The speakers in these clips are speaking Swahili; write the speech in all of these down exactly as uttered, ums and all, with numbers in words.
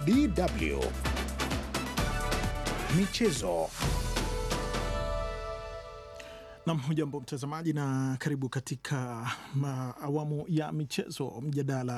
D W Michezo. Na hujambo mtazamaji, na karibu katika awamu ya michezo, mjadala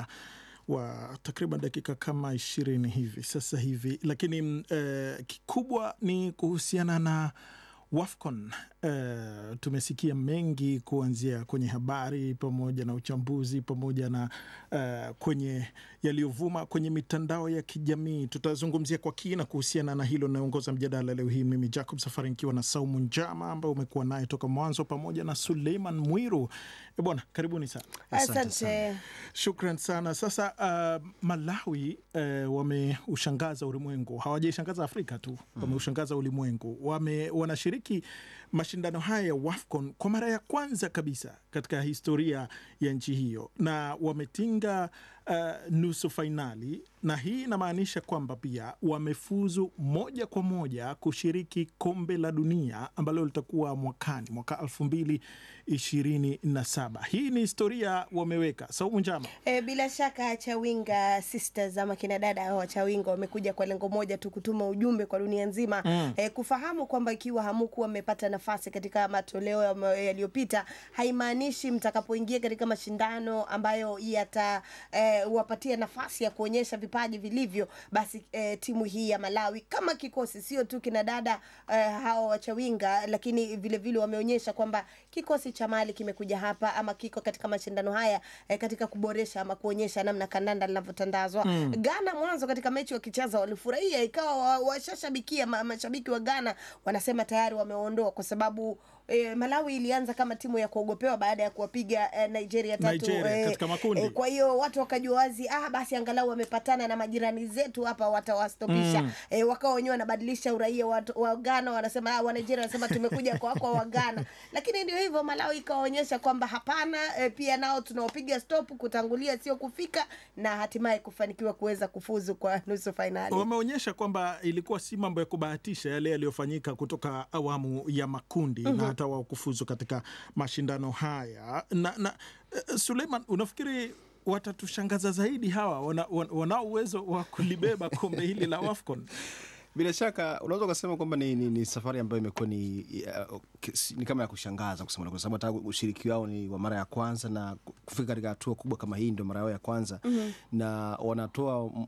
wa takriban dakika kama ishirini hivi sasa hivi, lakini eh, kikubwa ni kuhusiana na WAFCON. Uh, tumesikia mengi kuanzia kwenye habari pamoja na uchambuzi pamoja na uh, kwenye yaliyovuma kwenye mitandao ya kijamii. Tutazungumzia kwa kina kuhusiana na hilo. Naongoza mjadala leo hii mimi Jacob Safari, nikiwa na Saumu Njama ambaye umekuwa naye toka mwanzo pamoja na Suleiman Mwiru. E bwana, karibuni sana. Asante sana. Shukran sana. Sasa uh, Malawi uh, wameushangaza ulimwengu. Hawajaishangaza Afrika tu, wameushangaza ulimwengu. Wame wanashiriki mashindano haya ya WAFCON kwa mara ya kwanza kabisa katika historia ya nchi hiyo, na wametinga uh, nusu fainali, na hii inamaanisha kwamba pia wamefuzu moja kwa moja kushiriki kombe la dunia ambalo litakuwa mwakani, mwaka elfu mbili ishirini na saba. Hii ni historia wameweka. Saumu Njama. E, bila shaka Chawinga Sisters ama kina dada hao Chawinga wamekuja kwa lengo moja tu, kutuma ujumbe kwa dunia nzima, mm. e, kufahamu kwamba ikiwa hamukuwa wamepata nafasi katika matoleo yaliyopita, haimaanishi mtakapoingia katika mashindano ambayo yata e, wapatia nafasi ya kuonyesha vipaji vilivyo, basi e, timu hii ya Malawi kama kikosi, sio tu kina dada e, hao wa Chawinga, lakini vile vile wameonyesha kwamba kikosi cha Mali kimekuja hapa ama kiko katika mashindano haya e, katika kuboresha ama kuonyesha namna kandanda linavyotandazwa. Mm. Ghana mwanzo katika mechi wakicheza walifurahia, ikawa washashabikia wa mashabiki wa Ghana wanasema tayari wameondoa kwa sababu E, Malawi ilianza kama timu ya kuogopewa baada ya kuwapiga e, Nigeria tatu Nigeria, e, katika makundi. E, kwa hiyo watu wakajua wazi, ah basi angalau wamepatana na majirani zetu hapa, watawastopisha. Mm. E, wakao wenyewe wanabadilisha uraia wa, wa Ghana, wanasema ah, wa Nigeria wanasema tumekuja kwa kwa wa Ghana. Lakini ndio hivyo, Malawi ikaonyesha kwamba hapana, e, pia nao tunawapiga stop, kutangulia sio kufika, na hatimaye kufanikiwa kuweza kufuzu kwa nusu finali. Wameonyesha kwamba ilikuwa si mambo ya kubahatisha yale yaliyofanyika kutoka awamu ya makundi. Mm-hmm. na wa kufuzu katika mashindano haya. Na, na uh, Suleiman, unafikiri watatushangaza zaidi hawa? Wana, wana uwezo wa kulibeba kombe hili la WAFCON? Bila shaka unaweza kusema kwamba ni, ni, ni safari ambayo imekuwa ni, uh, ni kama ya kushangaza kusema, kwa sababu hata ushiriki wao ni wa mara ya kwanza, na kufika katika hatua kubwa kama hii ndio mara yao ya kwanza. Mm-hmm. na wanatoa uh,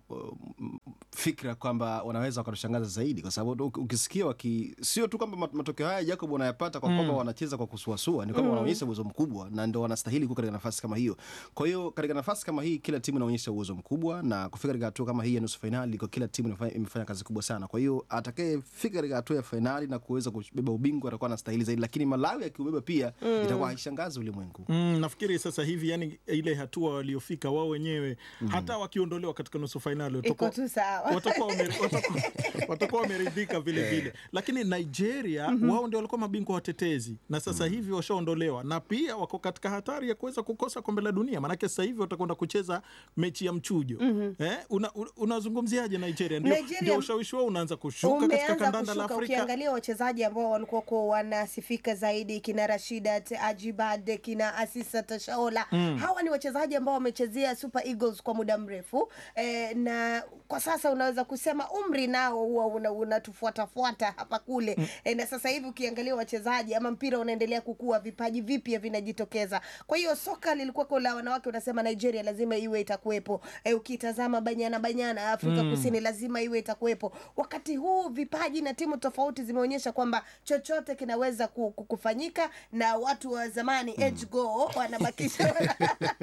fikra kwamba wanaweza wakatushangaza zaidi, kwa sababu ukisikia waki sio tu kwamba matokeo haya Jacob wanayapata kwa kwamba mm. wanacheza kwa kusuasua, ni kwamba mm. wanaonyesha uwezo mkubwa na ndio wanastahili kuwa katika nafasi kama hiyo. Kwa hiyo katika nafasi kama hii kila timu inaonyesha uwezo mkubwa, na kufika katika hatua kama hii ya nusu finali kwa kila timu imefanya kazi kubwa sana. Kwa hiyo atakayefika katika hatua ya finali na kuweza kubeba ubingwa atakuwa anastahili zaidi, lakini Malawi akiubeba pia mm. itakuwa haishangazi ulimwengu. Mm, nafikiri sasa hivi yani ile hatua waliofika wao wenyewe, mm. hata wakiondolewa katika nusu finali watakuwa watakuwa watakuwa wameridhika vile vile. Lakini Nigeria, mm-hmm. wao ndio walikuwa mabingwa watetezi, na sasa mm. hivi washaondolewa, na pia wako katika hatari ya kuweza kukosa kombe la dunia, maana sasa hivi watakwenda kucheza mechi ya mchujo. Mm-hmm. eh unazungumziaje una Nigeria? Ndio ndio ushawishi wao unaanza kushuka katika kandanda la Afrika. Ukiangalia wachezaji ambao walikuwa kwa wanasifika zaidi, kina Rashidat Ajibade, kina Asisa Tashaola, mm. hawa ni wachezaji ambao wamechezea Super Eagles kwa muda mrefu, e, na kwa sasa unaweza kusema umri nao huwa unatufuata una fuata hapa kule. Mm. E, na sasa hivi ukiangalia wachezaji ama mpira unaendelea kukua, vipaji vipya vinajitokeza. Kwa hiyo soka lilikuwa kwa la wanawake, unasema Nigeria lazima iwe itakuepo. E, ukitazama Banyana Banyana Afrika mm. Kusini lazima iwe itakuepo. Wakati huu vipaji na timu tofauti zimeonyesha kwamba chochote kinaweza kufanyika, na watu wa zamani mm. edge go wanabakisha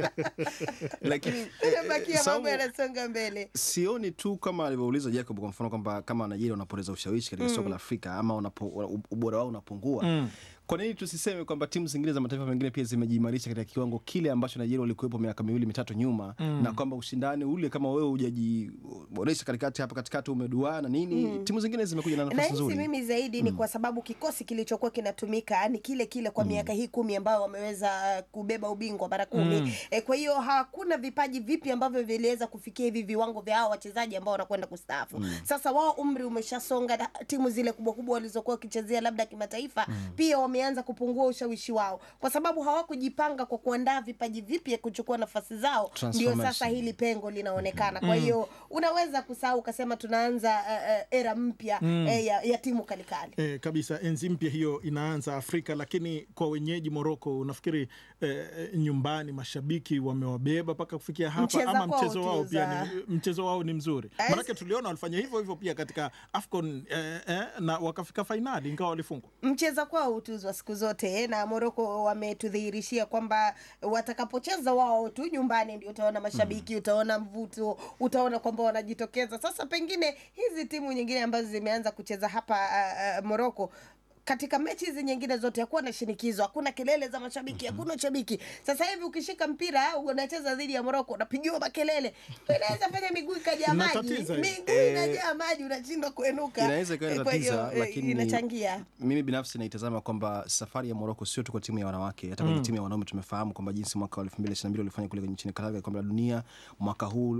lakini bakia mambo yanasonga mbele. Sioni tu kama alivyouliza Jacob, kwa mfano kwamba kama Nigeria wanapoteza ushawishi katika mm. soka la Afrika ama unapo, ubora wao unapungua. Mm. Kwa nini tusiseme kwamba timu zingine za mataifa mengine pia zimejiimarisha katika kiwango kile ambacho Nigeria walikuwepo miaka miwili mitatu nyuma, mm. na kwamba ushindani ule kama wewe hujajiboresha katikati hapa katikati umeduana nini, mm. timu zingine zimekuja na nafasi nzuri. Na mimi zaidi mm. ni kwa sababu kikosi kilichokuwa kinatumika ni kile kile kwa mm. miaka hii kumi ambao wameweza kubeba ubingwa mara kumi. Mm. E, kwa hiyo hakuna vipaji vipi ambavyo viliweza kufikia hivi viwango vya hao wachezaji ambao wanakwenda kustaafu. Mm. Sasa wao umri umeshasonga, timu zile kubwa kubwa walizokuwa wakichezea labda kimataifa mm. pia wame wameanza kupungua ushawishi wao, kwa sababu hawakujipanga kwa kuandaa vipaji vipya kuchukua nafasi zao, ndio sasa hili pengo linaonekana. Kwa hiyo unaweza kusahau ukasema tunaanza uh, era mpya mm. eh, ya, ya timu kalikali. Eh, kabisa, enzi mpya hiyo inaanza Afrika, lakini kwa wenyeji Morocco unafikiri eh, nyumbani mashabiki wamewabeba mpaka kufikia hapa Mcheza ama kwao mchezo wao tuza. pia ni, mchezo wao ni mzuri? As... Maana tuliona walifanya hivyo hivyo pia katika AFCON eh, eh, na wakafika finali ingawa walifungwa. Mcheza kwao utuzwa siku zote, na Morocco wametudhihirishia kwamba watakapocheza wao tu nyumbani ndio utaona mashabiki mm. utaona mvuto, utaona kwamba wanajitokeza. Sasa pengine hizi timu nyingine ambazo zimeanza kucheza hapa uh, uh, Morocco, katika mechi hizi nyingine zote hakuwa na shinikizo, hakuna kelele za mashabiki, hakuna mm-hmm. shabiki. Sasa hivi ukishika mpira unacheza dhidi ya Morocco unapigiwa makelele. Inaweza fanya miguu ikajaa maji, miguu inajaa maji unashindwa kuenuka. Inaweza ikawa tatizo, lakini inachangia. Mimi binafsi naitazama kwamba safari ya Morocco sio tu kwa timu ya wanawake, hata kwenye mm. timu ya wanaume tumefahamu kwamba jinsi mwaka wa elfu mbili ishirini na mbili walifanya kule nchini Qatar kombe la dunia mwaka huu.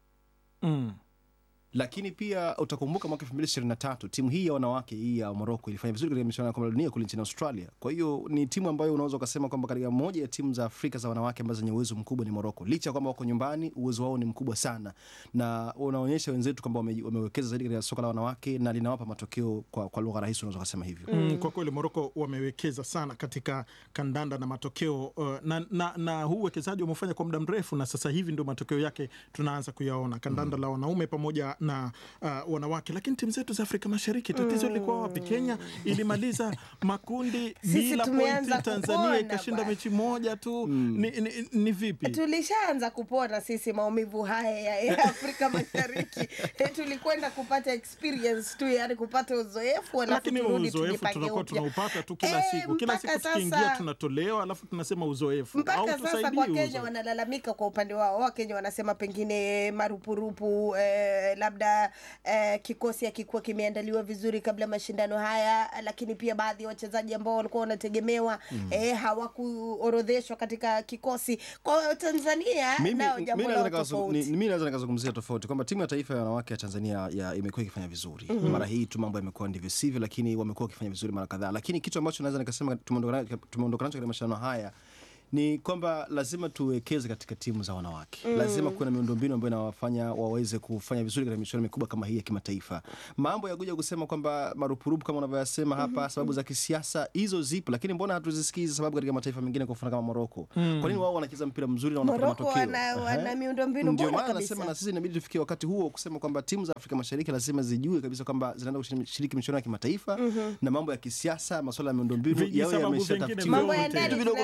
Mm. Lakini pia utakumbuka mwaka elfu mbili ishirini na tatu timu hii ya wanawake hii ya Morocco ilifanya vizuri katika michuano ya kombe la dunia kule nchini Australia. Kwa hiyo ni timu ambayo unaweza kusema kwamba katika moja ya timu za Afrika za wanawake ambazo zenye uwezo mkubwa ni Morocco. Licha kwamba wako nyumbani, uwezo wao ni mkubwa sana na unaonyesha wenzetu kwamba wamewekeza zaidi katika soka la wanawake na linawapa matokeo kwa, kwa lugha rahisi unaweza kusema hivyo. Mm, kwa kweli Morocco wamewekeza sana katika kandanda na matokeo uh, na, na, na huu uwekezaji wamefanya kwa muda mrefu na sasa hivi ndio matokeo yake tunaanza kuyaona. Kandanda mm. la wanaume pamoja na uh, wanawake. Lakini timu zetu za Afrika Mashariki tatizo lilikuwa wapi? Kenya ilimaliza makundi bila pointi, Tanzania ikashinda mechi moja tu. mm. ni, ni, ni vipi? Tulishaanza kupona sisi maumivu haya ya, ya Afrika Mashariki. Tulikwenda kupata experience tu, yani kupata uzoefu, alafu turudi tujipange tunakuwa tunaupata tu kila e, siku kila siku tukiingia tunatolewa alafu tunasema uzoefu. Mpaka sasa kwa Kenya uzoefu. Wanalalamika kwa upande wao. Wa Kenya wanasema pengine marupurupu eh, labda eh, kikosi hakikuwa kimeandaliwa vizuri kabla mashindano haya, lakini pia baadhi ya wachezaji ambao walikuwa wanategemewa mm. eh, hawakuorodheshwa katika kikosi. Kwa Tanzania nao jambo la tofauti. Mimi naweza nikazungumzia tofauti kwamba timu ya taifa ya wanawake ya Tanzania ya imekuwa ikifanya vizuri. Mm-hmm. Mara hii tu mambo yamekuwa ndivyo sivyo, lakini wamekuwa wakifanya vizuri mara kadhaa. Lakini kitu ambacho naweza nikasema tumeondoka tumeondoka nacho katika mashindano haya ni kwamba lazima tuwekeze katika timu za wanawake. Mm. Lazima kuwe na miundombinu ambayo inawafanya waweze kufanya vizuri katika michuano mikubwa kama hii ya kimataifa. Mambo ya kuja kusema kwamba marupurupu kama unavyosema hapa, mm-hmm. sababu za kisiasa hizo zipo, lakini mbona hatuzisikii sababu katika mataifa mengine kwa mfano kama Morocco? Mm. Kwa nini wao wanacheza mpira mzuri na wanapata matokeo? Morocco wana, wana miundombinu bora kabisa. Ndio maana nasema na sisi inabidi tufikie wakati huo kusema kwamba timu za Afrika Mashariki lazima zijue kabisa kwamba zinaenda kushiriki michuano ya kimataifa, mm-hmm. na mambo ya kisiasa, masuala ya miundombinu yawe yameshatafutiwa. Mambo ya ndani vidogo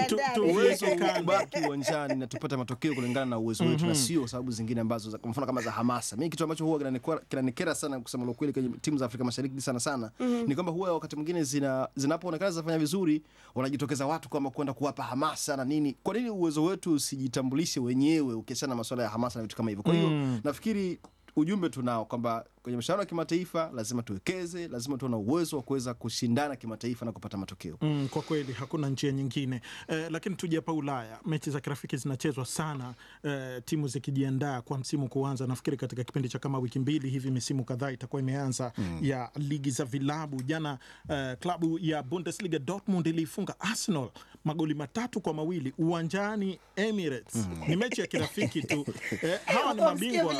vidogo kubaki uwanjani na tupata matokeo kulingana na uwezo wetu, mm-hmm. na sio sababu zingine ambazo kwa mfano kama za hamasa. Mimi kitu ambacho huwa kinanikera sana kusema ukweli kwenye timu za Afrika Mashariki sana sana, mm-hmm. ni kwamba huwa wakati mwingine zina zinapoonekana zinafanya vizuri wanajitokeza watu kama kwenda kuwapa hamasa na nini. Kwa nini uwezo wetu usijitambulishe wenyewe ukiachana na masuala ya hamasa na vitu kama hivyo? Kwa hiyo mm. nafikiri ujumbe tunao kwamba kwenye mashindano ya kimataifa lazima tuwekeze, lazima tuwe na uwezo wa kuweza kushindana kimataifa na kupata matokeo. Mm, kwa kweli hakuna njia nyingine. Eh, lakini tuje hapa Ulaya, mechi za kirafiki zinachezwa sana, eh, timu zikijiandaa kwa msimu kuanza. Nafikiri katika kipindi cha kama wiki mbili hivi misimu kadhaa itakuwa imeanza, mm. ya ligi za vilabu. Jana eh, klabu ya Bundesliga Dortmund ilifunga Arsenal magoli matatu kwa mawili uwanjani Emirates. Mm. Ni mechi ya kirafiki tu. Eh, hawa ni mabingwa.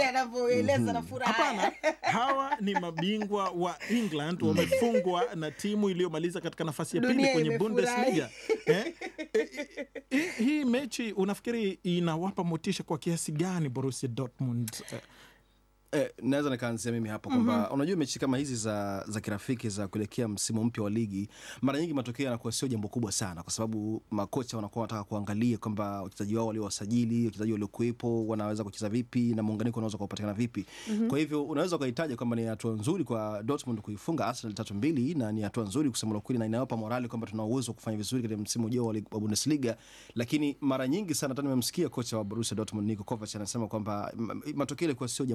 Hapana, hawa ni mabingwa wa England, wamefungwa na timu iliyomaliza katika nafasi ya pili kwenye Bundesliga. Eh? Eh, eh, hii mechi unafikiri inawapa motisha kwa kiasi gani Borussia Dortmund? Eh. Eh, naweza nikaanzia mimi hapo kwamba mm-hmm. unajua mechi kama hizi za za kirafiki za kuelekea msimu mpya wa ligi mara nyingi matokeo yanakuwa sio jambo kubwa sana, kwa sababu makocha wanakuwa wanataka kuangalia kwamba wachezaji wao waliowasajili, wachezaji waliokuepo wanaweza kucheza vipi na muunganiko unaweza kupatikana vipi. Mm-hmm. Kwa hivyo unaweza kuhitaji kwamba ni hatua nzuri kwa Dortmund kuifunga Arsenal tatu mbili, na ni hatua nzuri kusema kweli, na inawapa morali kwamba tuna uwezo kufanya vizuri katika msimu ujao wa Bundesliga. Lakini mara nyingi sana hata nimemsikia kocha wa Borussia Dortmund Niko Kovac anasema kwamba matokeo yalikuwa sio jambo kubwa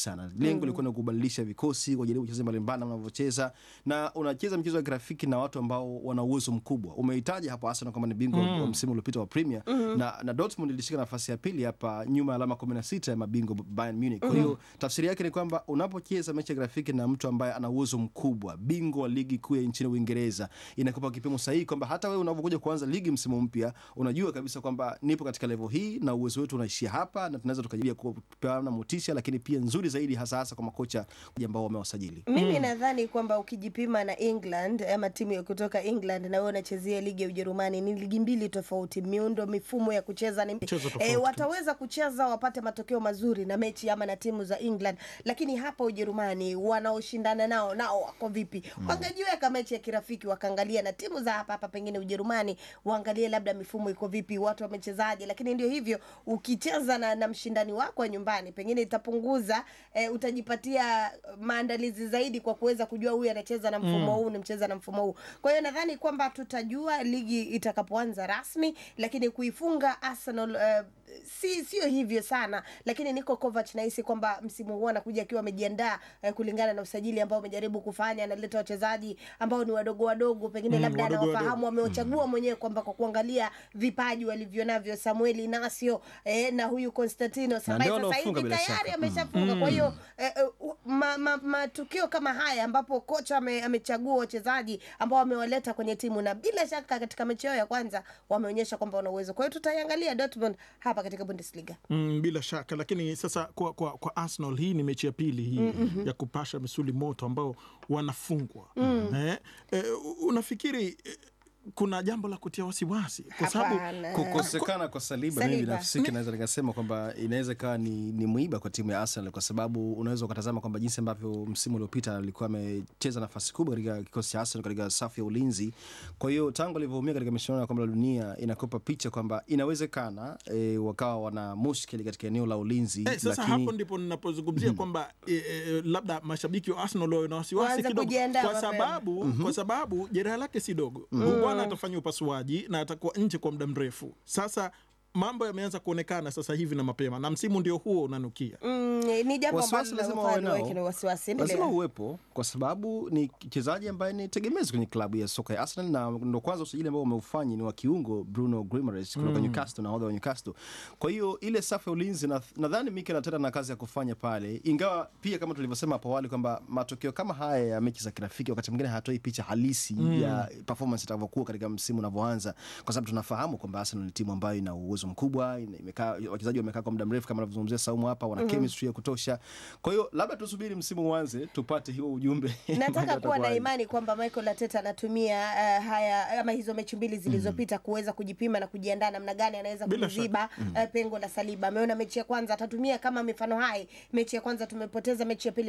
sana. Lengo lilikuwa ni kubadilisha vikosi, kujaribu kucheza mbalimbali wanavyocheza, na unacheza mchezo wa grafiki na watu ambao wana uwezo mkubwa. Umehitaji hapo Arsenal kama ni bingwa mm. wa msimu uliopita wa Premier mm. na na Dortmund ilishika nafasi ya pili hapa nyuma alama kumi na sita ya mabingwa Bayern Munich. Kwa hiyo mm. tafsiri yake ni kwamba unapocheza mechi ya grafiki na mtu ambaye ana uwezo mkubwa, bingwa wa ligi kuu ya nchini Uingereza, inakupa kipimo sahihi kwamba hata wewe unapokuja kuanza ligi msimu mpya, unajua kabisa kwamba nipo katika level hii na uwezo wetu unaishia hapa, na tunaweza tukajibia kupeana motisha, lakini pia nzuri zaidi hasa hasa kwa makocha ambao wamewasajili. Mimi mm. nadhani kwamba ukijipima na England ama timu kutoka England na wewe unachezea ligi ya Ujerumani, ni ligi mbili tofauti, miundo, mifumo ya kucheza ni e, wataweza kucheza wapate matokeo mazuri na mechi ama na timu za England, lakini hapa Ujerumani wanaoshindana nao nao wako vipi? Mm. Wangejiweka mechi ya kirafiki wakaangalia na timu za hapa hapa pengine Ujerumani, waangalie labda mifumo iko vipi, watu wamechezaje, lakini ndio hivyo ukicheza na, na mshindani wako nyumbani pengine itapunguza e, utajipatia maandalizi zaidi kwa kuweza kujua huyu anacheza na mfumo huu, mm. mcheza na mfumo huu. Kwa hiyo nadhani kwamba tutajua ligi itakapoanza rasmi, lakini kuifunga Arsenal uh, si sio hivyo sana, lakini Niko Kovac nahisi kwamba msimu huu anakuja akiwa amejiandaa eh, kulingana na usajili ambao amejaribu kufanya, analeta wachezaji ambao ni wadogo wadogo, pengine mm, labda anawafahamu, ameochagua mwenyewe kwamba kwa kuangalia vipaji walivyonavyo Samuel Inacio eh, na huyu Constantino ambaye sasa hivi tayari ameshafunga. Mm. Kwa hiyo eh, ma, ma, matukio kama haya ambapo kocha ame, amechagua wachezaji ambao amewaleta kwenye timu, na bila shaka katika mechi yao ya kwanza wameonyesha kwamba wana uwezo. Kwa hiyo tutaiangalia Dortmund hapa katika Bundesliga. Mm, bila shaka, lakini sasa kwa kwa, kwa Arsenal hii ni mechi ya pili hii mm-hmm. ya kupasha misuli moto ambao wanafungwa. Mm. Eh, eh, unafikiri eh, kuna jambo la kutia wasiwasi kwa sababu kukosekana kwa Saliba, Saliba. Mimi binafsi naweza nikasema kwamba inaweza kawa ni, ni mwiba kwa timu ya Arsenal, kwa sababu unaweza ukatazama kwamba jinsi ambavyo msimu uliopita alikuwa amecheza nafasi kubwa katika kikosi cha Arsenal katika safu ya ulinzi. Kwa hiyo tangu alivyoumia katika mashindano ya kombe la dunia inakopa picha kwamba inawezekana e, wakawa wana mushkili katika eneo la ulinzi. Eh, sasa lakini hapo ndipo ninapozungumzia mm-hmm. kwamba e, e, labda mashabiki wa Arsenal wao na wasiwasi kidogo kwa sababu mm-hmm. kwa sababu jeraha lake si dogo. Mm-hmm. Bwana atafanya upasuaji na atakuwa nje kwa muda mrefu. Sasa mambo yameanza kuonekana sasa hivi na mapema, na msimu ndio huo unanukia. Mm, ni jambo ambalo lazima wasiwasi lazima uwepo, kwa sababu ni mchezaji ambaye ni tegemezi kwenye klabu ya soka ya Arsenal, na ndio kwanza usajili ambao umeufanya ni wa kiungo Bruno Guimaraes kutoka mm. Newcastle, na hodha wa Newcastle. Kwa hiyo ile safu ya ulinzi nadhani na Mikel Arteta na kazi ya kufanya pale, ingawa pia kama tulivyosema hapo awali kwamba matokeo kama haya ya mechi za kirafiki wakati mwingine hatoi picha halisi mm. ya performance itakavyokuwa katika msimu unavyoanza, kwa sababu tunafahamu kwamba Arsenal ni timu ambayo ina uwezo mkubwa, imekaa wachezaji wamekaa kwa muda mrefu kama anavyozungumzia Saumu hapa, wana mm-hmm. chemistry ya kutosha. Kwa hiyo labda tusubiri msimu uanze tupate hiyo ujumbe. Nataka kuwa na imani kwamba Mikel Arteta anatumia uh, haya ama hizo mechi mbili zilizopita mm-hmm. kuweza kujipima na kujiandaa namna gani anaweza kuziba mm-hmm. uh, pengo la Saliba. Ameona mechi ya kwanza atatumia kama mifano hai. Mechi ya kwanza tumepoteza, mechi ya pili